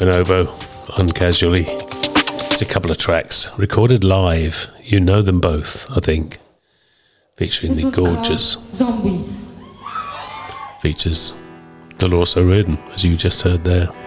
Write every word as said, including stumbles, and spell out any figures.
Bonobo, Uncasually. It's a couple of tracks recorded live. You know them both, I think. Featuring This the one's gorgeous called Zombie. features Dolores O'Riordan, as you just heard there.